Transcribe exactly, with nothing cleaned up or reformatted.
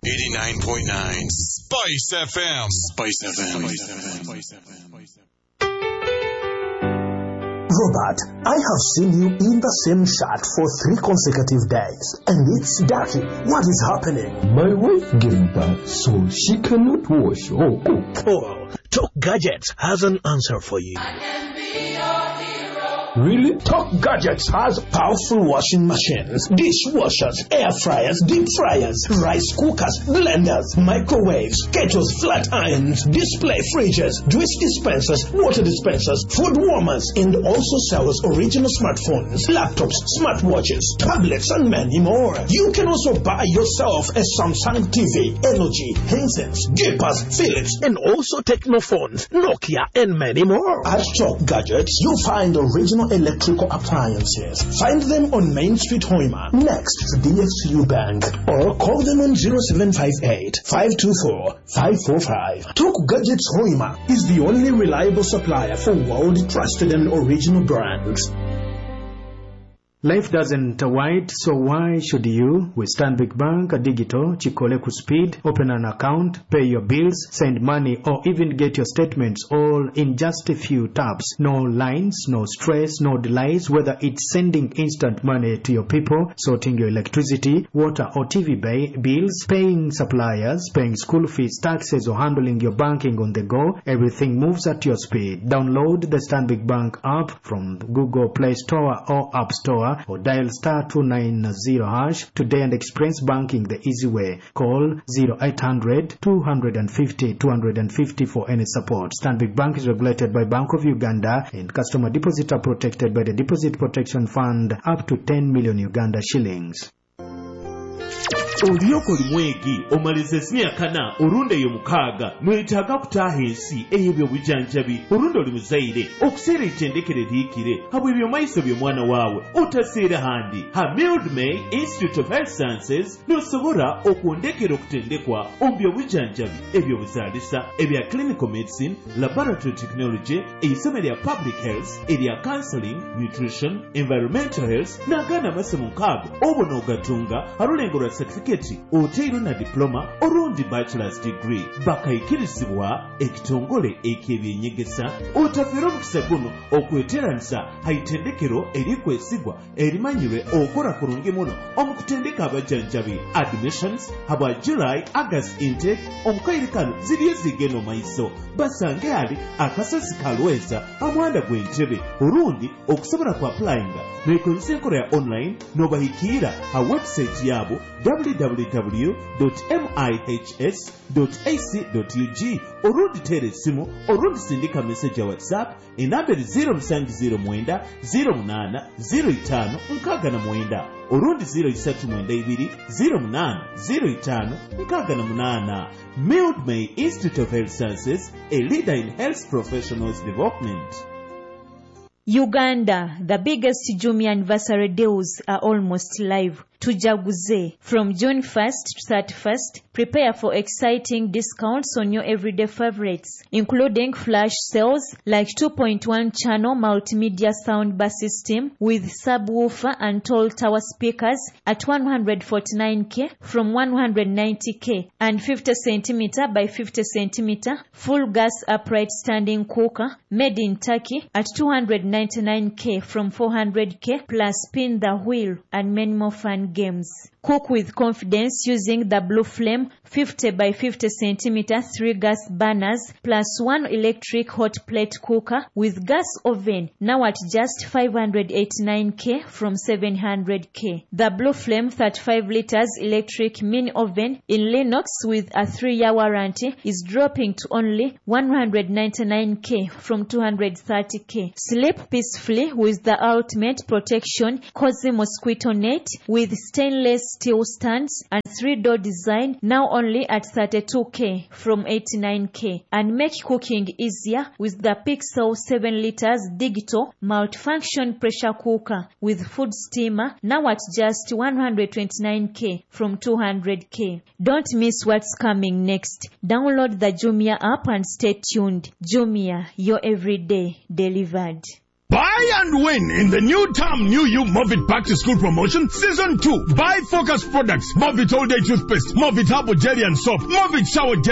eighty-nine point nine Spice F M. Spice F M. Spice F M. Robert, I have seen you in the same shirt for three consecutive days, and it's dirty. What is happening? My wife gave birth, so she cannot wash. Oh, oh. Oh, Talk Gadgets has an answer for you. I can be your hero. Really? Talk Gadgets has powerful washing machines, dishwashers, air fryers, deep fryers, rice cookers, blenders, microwaves, kettles, flat irons, display fridges, juice dispensers, water dispensers, food warmers, and also sells original smartphones, laptops, smartwatches, tablets, and many more. You can also buy yourself a Samsung T V, L G, Hisense, Gippers, Philips, and also Technophones, Nokia, and many more. At Talk Gadgets, you'll find original electrical appliances. Find them on Main Street, Hoima, next to D F C U Bank, or call them on zero seven five eight, five two four, five four five. Talk Gadgets Hoima is the only reliable supplier for world-trusted and original brands. Life doesn't wait, so why should you? With Stanbic Bank Digital, Chikoleku Speed, open an account, pay your bills, send money, or even get your statements all in just a few taps. No lines, no stress, no delays, whether it's sending instant money to your people, sorting your electricity, water, or T V bay, bills, paying suppliers, paying school fees, taxes, or handling your banking on the go. Everything moves at your speed. Download the Stanbic Bank app from the Google Play Store or App Store, or dial star two nine zero hash today and experience banking the easy way. Call zero eight hundred, two fifty, two fifty for any support. Stanbic Bank is regulated by Bank of Uganda, and customer deposits are protected by the Deposit Protection Fund up to ten million Uganda shillings. Olyoko limwegi omaliza emyaka na orunda eyo mukaaga mwetaaga kutaaha ensi ey'ebyobujanjabi orunda oli muzaire okuseera ettendekero liikire habwe ebyo maiso by'omwana waawe otaseera handi ha Mildmay Institute of Health Sciences n'osobola okwondekera okutendekwa omu byobujanjabi ebyobuzaalisa ebya clinical medicine, laboratory technology, eisomo lya public health, erya counseling, nutrition, environmental health n'agaana amasomo nkaaga obo n'ogatunga alulengo lwa certificate oteero na diploma orundi bachelor's degree bakayikirizibwa ekitongole ek'ebyenyegesa otafera omukisa guno okweteranisa haitendekero erikwesigwa erimanyirwe okola kurungi muno omukutendeka abajanjabi. Admissions habwa July August intake omukairikano ziriyo zigeno maiso basange ali akasozi kalweza amwanda gw'entebe orundi okusobola ku applyinga mwekozesa enkola ya online n'obahikira ha website yabo w w w dot mihs dot a c dot u g orundi tera essimu orundi sindika message ya WhatsApp enamberi zero seven zero nine zero eight zero five nkaaga na mwenda orundi zero three nine two zero eight zero five nkaaga na munana. Mildmay Institute of Health Sciences, a leader in health professionals development. Uganda, the biggest Jumia anniversary deals are almost live. Tujaguze. From June first to thirty-first, prepare for exciting discounts on your everyday favorites, including flash sales like two point one channel multimedia soundbar system with subwoofer and tall tower speakers at one hundred forty-nine thousand from one hundred ninety thousand, and fifty centimeter by fifty centimeter full gas upright standing cooker made in Turkey at two hundred ninety-nine thousand from four hundred thousand, plus spin the wheel and many more fun games. Cook with confidence using the Blue Flame fifty by fifty centimeter three gas burners plus one electric hot plate cooker with gas oven, now at just five hundred eighty-nine thousand from seven hundred thousand. The Blue Flame thirty-five liters electric mini oven in Lennox with a three year warranty is dropping to only one hundred ninety-nine thousand from two hundred thirty thousand. Sleep peacefully with the ultimate protection cozy mosquito net with stainless steel stands and three-door design, now only at thirty-two thousand from eighty-nine thousand. And make cooking easier with the Pixel seven liters digital multifunction pressure cooker with food steamer, now at just one hundred twenty-nine thousand from two hundred thousand. Don't miss what's coming next. Download the Jumia app and stay tuned. Jumia, your everyday delivered. Buy and win in the new term New You Movit Back to School promotion season two. Buy Focus products, Movit All Day Toothpaste, Movit Herbal Jelly and Soap, Movit Shower Gel.